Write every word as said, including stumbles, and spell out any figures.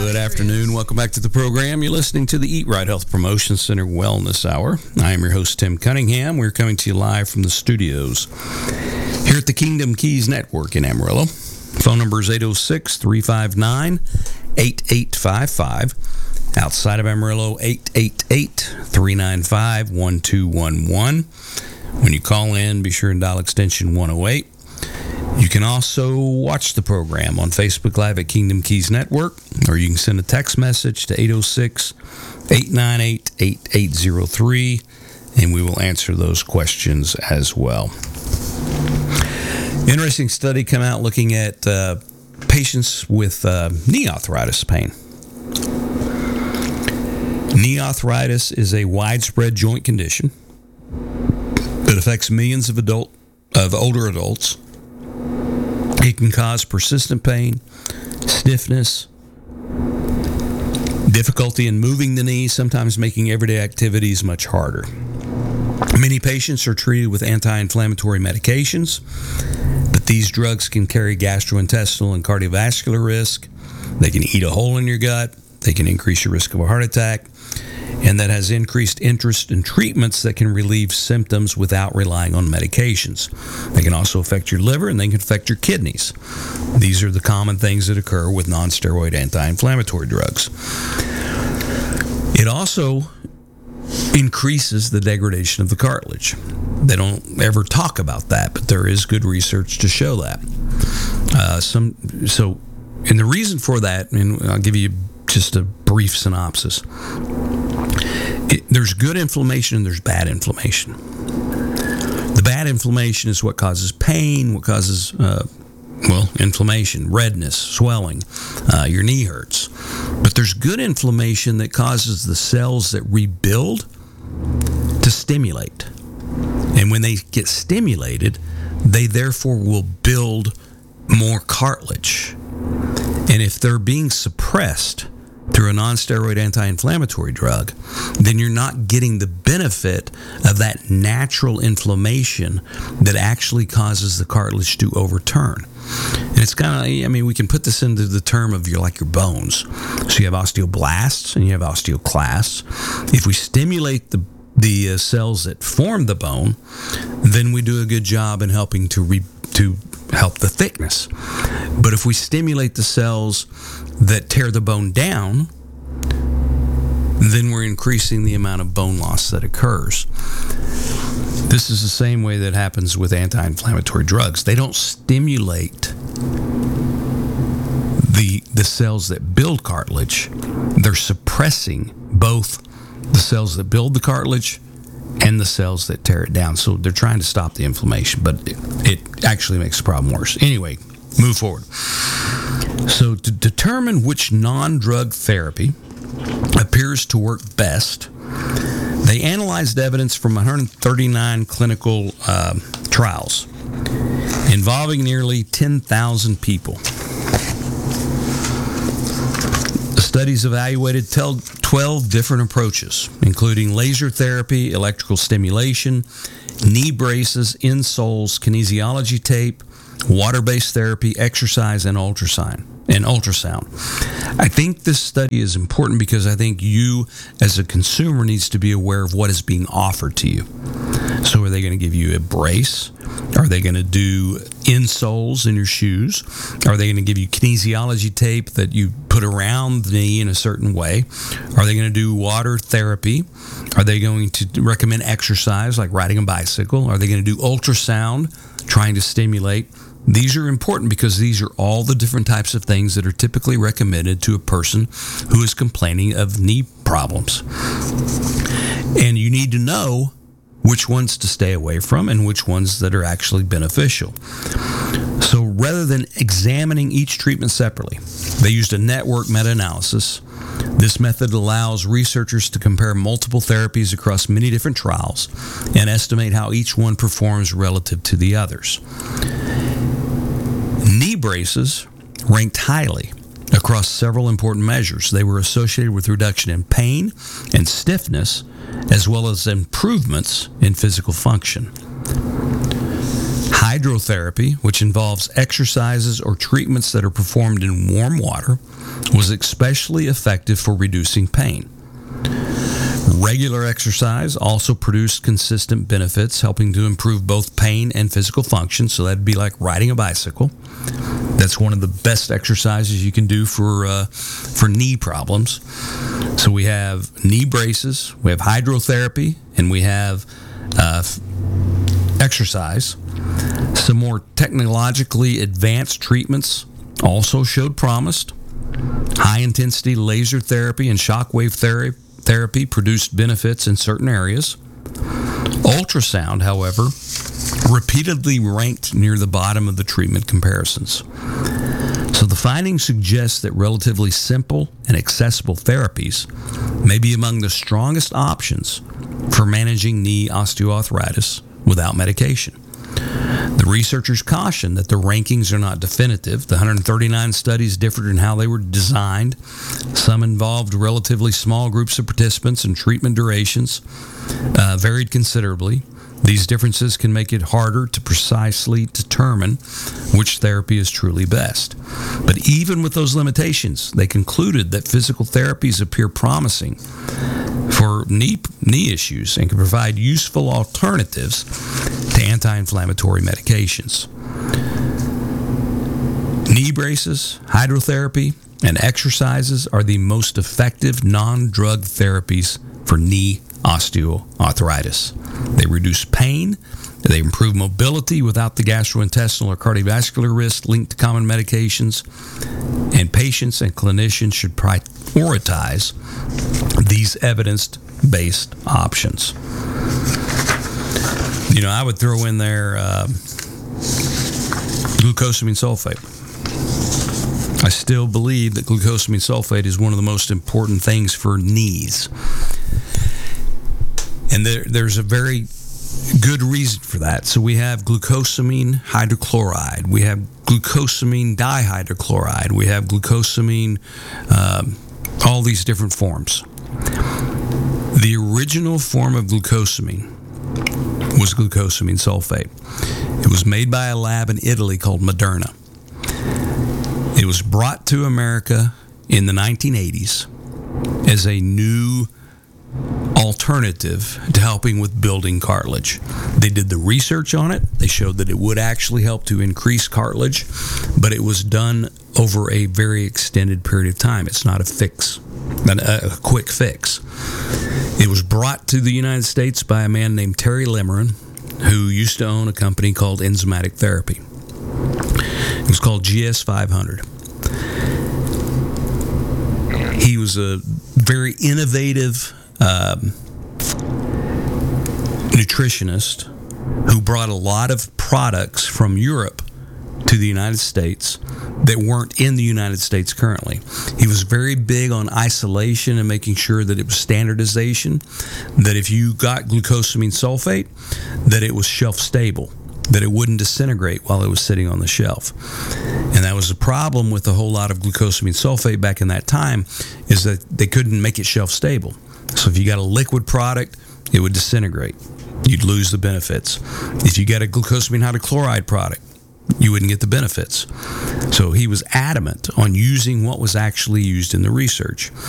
Good afternoon. Welcome back to the program. You're listening to the Eat Right Health Promotion Center Wellness Hour. I am your host, Tim Cunningham. We're coming to you live from the studios here at the Kingdom Keys Network in Amarillo. Phone number is eight oh six, three five nine, eight eight five five. Outside of Amarillo, eight eight eight, three nine five, one two one one. When you call in, be sure and dial extension one oh eight. You can also watch the program on Facebook Live at Kingdom Keys Network, or you can send a text message to eight oh six, eight nine eight, eight eight oh three, and we will answer those questions as well. Interesting study come out looking at uh, patients with uh, knee arthritis pain. Knee arthritis is a widespread joint condition that affects millions of adult of older adults. It can cause persistent pain, stiffness, difficulty in moving the knee, sometimes making everyday activities much harder. Many patients are treated with anti-inflammatory medications, but these drugs can carry gastrointestinal and cardiovascular risk. They can eat a hole in your gut. They can increase your risk of a heart attack. And that has increased interest in treatments that can relieve symptoms without relying on medications. They can also affect your liver, and they can affect your kidneys. These are the common things that occur with non-steroid anti-inflammatory drugs. It also increases the degradation of the cartilage. They don't ever talk about that, but there is good research to show that. Uh, some so, and the reason for that, and I'll give you just a brief synopsis. It, there's good inflammation and there's bad inflammation. The bad inflammation is what causes pain, what causes, uh, well, inflammation, redness, swelling, uh, your knee hurts. But there's good inflammation that causes the cells that rebuild to stimulate. And when they get stimulated, they therefore will build more cartilage. And if they're being suppressed through a non-steroid anti-inflammatory drug, then you're not getting the benefit of that natural inflammation that actually causes the cartilage to overturn. And it's kind of, I mean, we can put this into the term of your like your bones. So you have osteoblasts and you have osteoclasts. If we stimulate the the uh, cells that form the bone, then we do a good job in helping to re, to help the thickness. But if we stimulate the cells that tear the bone down, then we're increasing the amount of bone loss that occurs. This is the same way that happens with anti-inflammatory drugs. They don't stimulate the the cells that build cartilage. They're suppressing both the cells that build the cartilage and the cells that tear it down. So they're trying to stop the inflammation, but it, it actually makes the problem worse. Anyway, move forward. So to determine which non-drug therapy appears to work best, they analyzed evidence from one hundred thirty-nine clinical uh, trials involving nearly ten thousand people. The studies evaluated twelve different approaches, including laser therapy, electrical stimulation, knee braces, insoles, kinesiology tape, water-based therapy, exercise, and ultrasound. And ultrasound. I think this study is important because I think you, as a consumer, needs to be aware of what is being offered to you. So, are they going to give you a brace? Are they going to do insoles in your shoes? Are they going to give you kinesiology tape that you put around the knee in a certain way? Are they going to do water therapy? Are they going to recommend exercise like riding a bicycle? Are they going to do ultrasound, trying to stimulate? These are important because these are all the different types of things that are typically recommended to a person who is complaining of knee problems. And you need to know which ones to stay away from and which ones that are actually beneficial. So rather than examining each treatment separately, they used a network meta-analysis. This method allows researchers to compare multiple therapies across many different trials and estimate how each one performs relative to the others. Knee braces ranked highly across several important measures. They were associated with reduction in pain and stiffness, as well as improvements in physical function. Hydrotherapy, which involves exercises or treatments that are performed in warm water, was especially effective for reducing pain. Regular exercise also produced consistent benefits, helping to improve both pain and physical function. So that'd be like riding a bicycle. That's one of the best exercises you can do for uh, for knee problems. So we have knee braces, we have hydrotherapy, and we have uh, exercise. Some more technologically advanced treatments also showed promise. High-intensity laser therapy and shockwave therapy therapy produced benefits in certain areas. Ultrasound, however, repeatedly ranked near the bottom of the treatment comparisons. So the findings suggest that relatively simple and accessible therapies may be among the strongest options for managing knee osteoarthritis without medication. The researchers caution that the rankings are not definitive. The one hundred thirty-nine studies differed in how they were designed. Some involved relatively small groups of participants, and treatment durations uh, varied considerably. These differences can make it harder to precisely determine which therapy is truly best. But even with those limitations, they concluded that physical therapies appear promising for knee, knee issues and can provide useful alternatives to anti-inflammatory medications. Knee braces, hydrotherapy, and exercises are the most effective non-drug therapies for knee osteoarthritis. They reduce pain, they improve mobility without the gastrointestinal or cardiovascular risk linked to common medications, and patients and clinicians should prioritize these evidence-based options. You know, I would throw in there uh, glucosamine sulfate. I still believe that glucosamine sulfate is one of the most important things for knees. And there, there's a very good reason for that. So we have glucosamine hydrochloride. We have glucosamine dihydrochloride. We have glucosamine, uh, all these different forms. The original form of glucosamine was glucosamine sulfate. It was made by a lab in Italy called Moderna. It was brought to America in the nineteen eighties as a new alternative to helping with building cartilage. They did the research on it. They showed that it would actually help to increase cartilage, but it was done over a very extended period of time. It's not a fix, a quick fix. It was brought to the United States by a man named Terry Lemerin, who used to own a company called Enzymatic Therapy. It was called G S five hundred. He was a very innovative um, nutritionist who brought a lot of products from Europe to the United States that weren't in the United States currently. He was very big on isolation and making sure that it was standardization, that if you got glucosamine sulfate, that it was shelf stable, that it wouldn't disintegrate while it was sitting on the shelf. And that was the problem with a whole lot of glucosamine sulfate back in that time, is that they couldn't make it shelf stable. So if you got a liquid product, it would disintegrate. You'd lose the benefits. If you got a glucosamine hydrochloride product, you wouldn't get the benefits. So he was adamant on using what was actually used in the research.